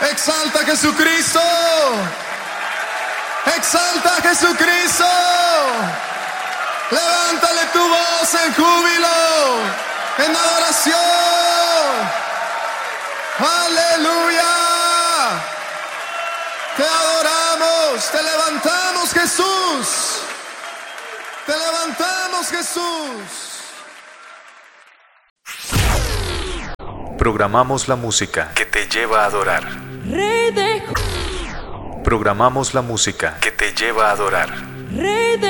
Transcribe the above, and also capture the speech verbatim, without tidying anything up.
Exalta a Jesucristo. Exalta a Jesucristo. Levántale tu voz en júbilo, en adoración. Aleluya. Te adoramos, te levantamos, Jesús. Te levantamos, Jesús. Programamos la música que te lleva a adorar. Programamos la música que te lleva a adorar.